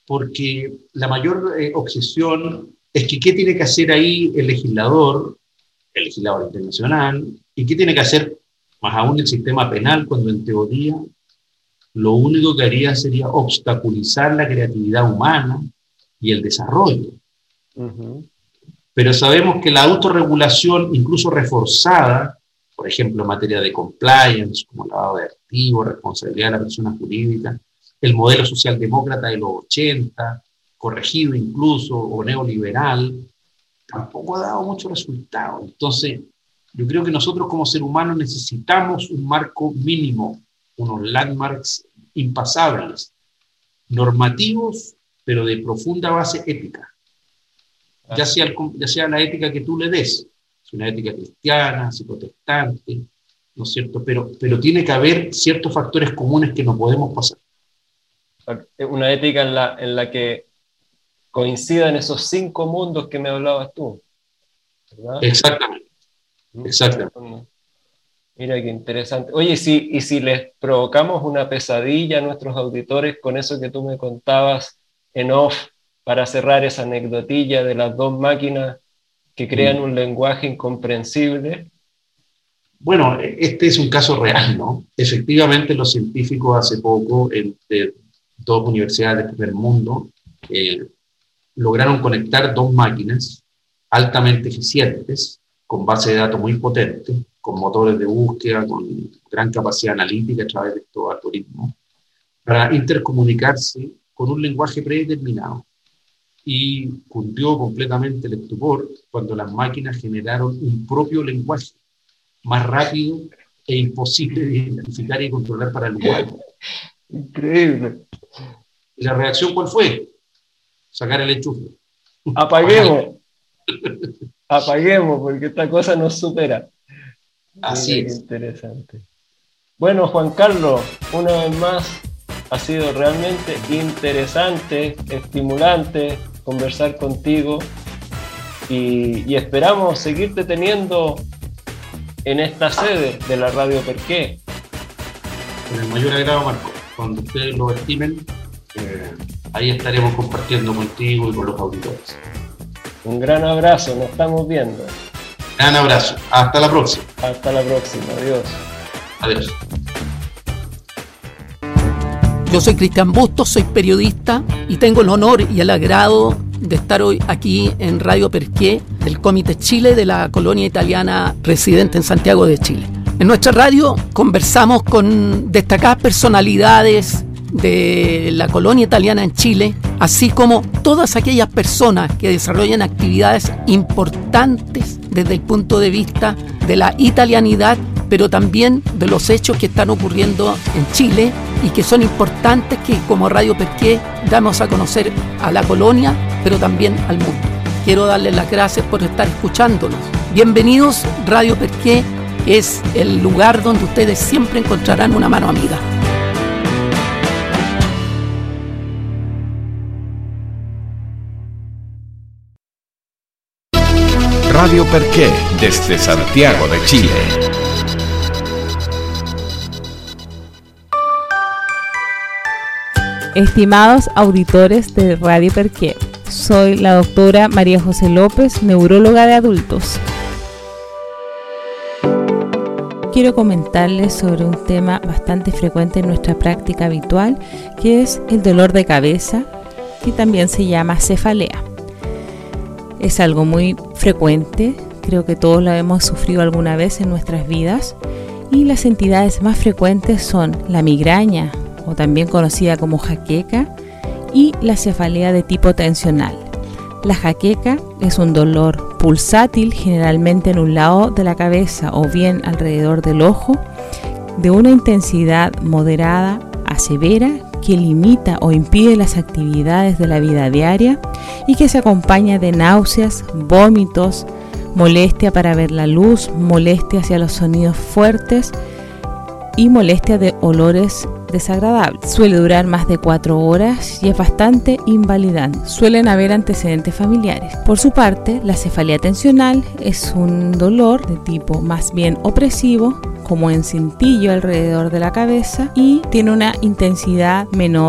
porque la mayor obsesión es que qué tiene que hacer ahí el legislador internacional, y qué tiene que hacer más aún el sistema penal, cuando en teoría lo único que haría sería obstaculizar la creatividad humana y el desarrollo. Uh-huh. Pero sabemos que la autorregulación, incluso reforzada, por ejemplo, en materia de compliance, como lavado de activos, responsabilidad de la persona jurídica, el modelo socialdemócrata de los 80, corregido incluso, o neoliberal, tampoco ha dado mucho resultado. Entonces, yo creo que nosotros como seres humanos necesitamos un marco mínimo, unos landmarks impasables, normativos, pero de profunda base ética. Ya sea la ética que tú le des, si una ética cristiana, si protestante, ¿no es cierto? Pero tiene que haber ciertos factores comunes que no podemos pasar. Una ética en la que coincidan esos 5 mundos que me hablabas tú, ¿verdad? Exactamente. Mira qué interesante. Oye, ¿y si les provocamos una pesadilla a nuestros auditores con eso que tú me contabas en off, para cerrar esa anecdotilla de las 2 máquinas que crean un lenguaje incomprensible? Bueno, este es un caso real, ¿no? Efectivamente, los científicos hace poco, de 2 universidades del primer mundo, lograron conectar 2 máquinas altamente eficientes, con base de datos muy potentes, con motores de búsqueda, con gran capacidad analítica a través de estos algoritmos, para intercomunicarse con un lenguaje predeterminado. Y cundió completamente el estupor cuando las máquinas generaron un propio lenguaje, más rápido e imposible de identificar y controlar para el humano. Increíble. ¿Y la reacción cuál fue? Sacar el enchufe. Apaguemos, porque esta cosa nos supera. Así es. Interesante. Bueno, Juan Carlos, una vez más, ha sido realmente interesante, estimulante conversar contigo y esperamos seguirte teniendo en esta sede de la Radio Perqué. Con el mayor agrado, Marco. Cuando ustedes lo estimen, ahí estaremos compartiendo contigo y con los auditores. Un gran abrazo, nos estamos viendo. Gran abrazo, hasta la próxima. Hasta la próxima, adiós. Adiós. Yo soy Cristian Bustos, soy periodista y tengo el honor y el agrado de estar hoy aquí en Radio Perqué, del Comité Chile de la colonia italiana residente en Santiago de Chile. En nuestra radio conversamos con destacadas personalidades de la colonia italiana en Chile, así como todas aquellas personas que desarrollan actividades importantes desde el punto de vista de la italianidad, pero también de los hechos que están ocurriendo en Chile y que son importantes, que como Radio Perqué damos a conocer a la colonia, pero también al mundo. Quiero darles las gracias por estar escuchándonos. Bienvenidos, Radio Perqué es el lugar donde ustedes siempre encontrarán una mano amiga. Radio Perqué, desde Santiago de Chile. Estimados auditores de Radio Perqué, soy la doctora María José López, neuróloga de adultos. Quiero comentarles sobre un tema bastante frecuente en nuestra práctica habitual, que es el dolor de cabeza, que también se llama cefalea. Es algo muy frecuente, creo que todos lo hemos sufrido alguna vez en nuestras vidas, y las entidades más frecuentes son la migraña, o también conocida como jaqueca, y la cefalea de tipo tensional. La jaqueca es un dolor pulsátil, generalmente en un lado de la cabeza o bien alrededor del ojo, de una intensidad moderada a severa, que limita o impide las actividades de la vida diaria y que se acompaña de náuseas, vómitos, molestia para ver la luz, molestia hacia los sonidos fuertes y molestia de olores desagradables. Suele durar más de 4 horas y es bastante invalidante. Suelen haber antecedentes familiares. Por su parte, la cefalea tensional es un dolor de tipo más bien opresivo, como en cintillo alrededor de la cabeza, y tiene una intensidad menor,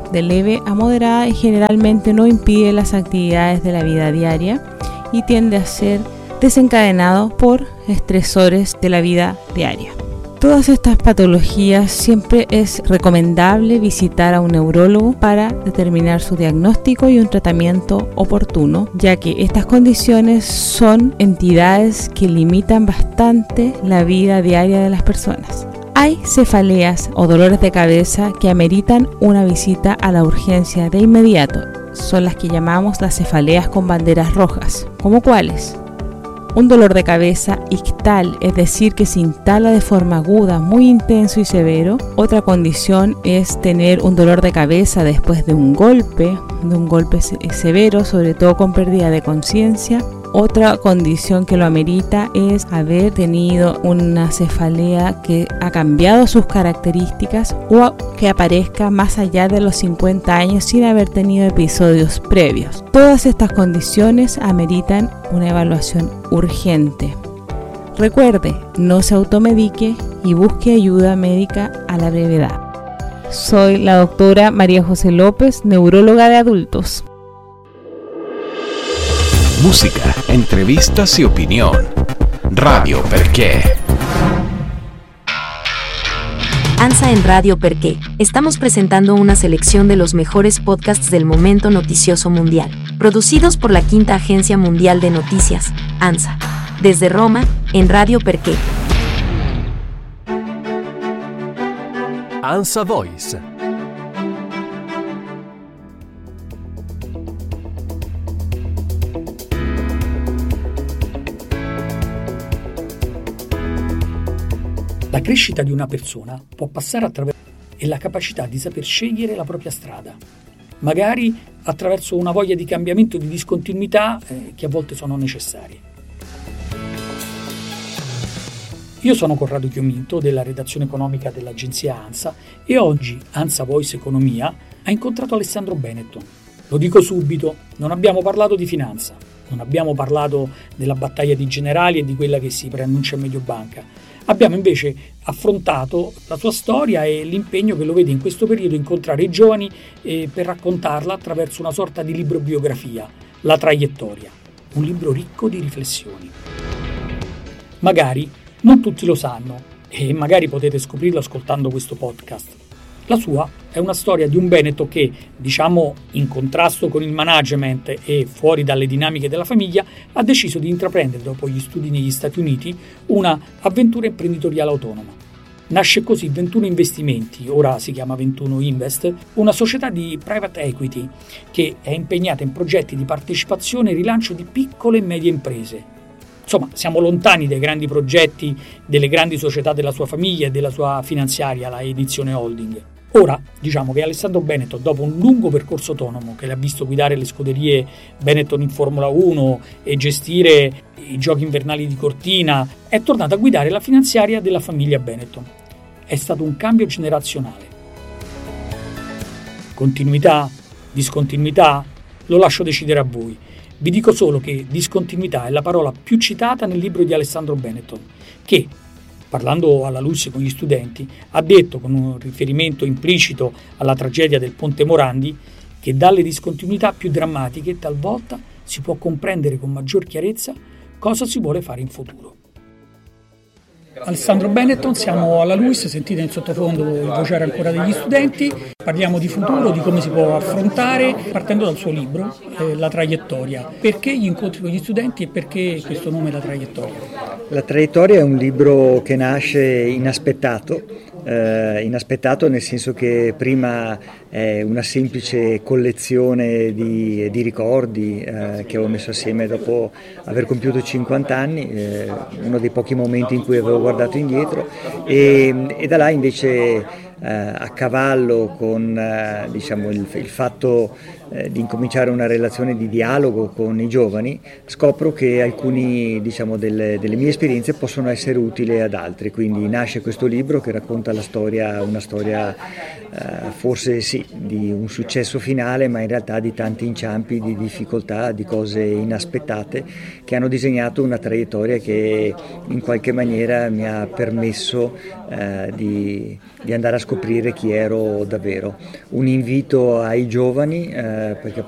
de leve a moderada y generalmente no impide las actividades de la vida diaria y tiende a ser desencadenado por estresores de la vida diaria. Todas estas patologías siempre es recomendable visitar a un neurólogo para determinar su diagnóstico y un tratamiento oportuno, ya que estas condiciones son entidades que limitan bastante la vida diaria de las personas. Hay cefaleas o dolores de cabeza que ameritan una visita a la urgencia de inmediato. Son las que llamamos las cefaleas con banderas rojas. ¿Cómo cuáles? Un dolor de cabeza ictal, es decir, que se instala de forma aguda, muy intenso y severo. Otra condición es tener un dolor de cabeza después de un golpe severo, sobre todo con pérdida de conciencia. Otra condición que lo amerita es haber tenido una cefalea que ha cambiado sus características o que aparezca más allá de los 50 años sin haber tenido episodios previos. Todas estas condiciones ameritan una evaluación urgente. Recuerde, no se automedique y busque ayuda médica a la brevedad. Soy la doctora María José López, neuróloga de adultos. Música, entrevistas y opinión. Radio Perché. ANSA en Radio Perché. Estamos presentando una selección de los mejores podcasts del momento noticioso mundial, producidos por la Quinta Agencia Mundial de Noticias, ANSA. Desde Roma, en Radio Perché. ANSA Voice. La crescita di una persona può passare attraverso la capacità di saper scegliere la propria strada, magari attraverso una voglia di cambiamento, di discontinuità che a volte sono necessarie. Io sono Corrado Chiominto della redazione economica dell'agenzia ANSA e oggi ANSA Voice Economia ha incontrato Alessandro Benetton. Lo dico subito, non abbiamo parlato di finanza, non abbiamo parlato della battaglia di generali e di quella che si preannuncia a Mediobanca. Abbiamo invece affrontato la sua storia e l'impegno che lo vede in questo periodo incontrare i giovani per raccontarla attraverso una sorta di libro biografia, La traiettoria, un libro ricco di riflessioni. Magari non tutti lo sanno e magari potete scoprirlo ascoltando questo podcast. La sua è una storia di un Benetton che, diciamo in contrasto con il management e fuori dalle dinamiche della famiglia, ha deciso di intraprendere, dopo gli studi negli Stati Uniti, una avventura imprenditoriale autonoma. Nasce così 21 Investimenti, ora si chiama 21 Invest, una società di private equity che è impegnata in progetti di partecipazione e rilancio di piccole e medie imprese. Insomma, siamo lontani dai grandi progetti delle grandi società della sua famiglia e della sua finanziaria, la Edizione Holding. Ora, diciamo che Alessandro Benetton, dopo un lungo percorso autonomo che l'ha visto guidare le scuderie Benetton in Formula 1 e gestire i giochi invernali di Cortina, è tornato a guidare la finanziaria della famiglia Benetton. È stato un cambio generazionale. Continuità? Discontinuità? Lo lascio decidere a voi. Vi dico solo che discontinuità è la parola più citata nel libro di Alessandro Benetton, che, parlando alla LUISS con gli studenti, ha detto, con un riferimento implicito alla tragedia del Ponte Morandi, che dalle discontinuità più drammatiche talvolta si può comprendere con maggior chiarezza cosa si vuole fare in futuro. Alessandro Benetton, siamo alla LUISS, sentite in sottofondo il vociare ancora degli studenti, parliamo di futuro, di come si può affrontare, partendo dal suo libro, La traiettoria. Perché gli incontri con gli studenti e perché questo nome La traiettoria? La traiettoria è un libro che nasce inaspettato nel senso che prima è una semplice collezione di ricordi che avevo messo assieme dopo aver compiuto 50 anni, uno dei pochi momenti in cui avevo guardato indietro e da là invece a cavallo con il fatto di incominciare una relazione di dialogo con i giovani, scopro che alcuni, diciamo, delle mie esperienze possono essere utili ad altri, quindi nasce questo libro che racconta una storia forse sì di un successo finale, ma in realtà di tanti inciampi, di difficoltà, di cose inaspettate che hanno disegnato una traiettoria che in qualche maniera mi ha permesso di andare a scoprire chi ero davvero. Un invito ai giovani, perché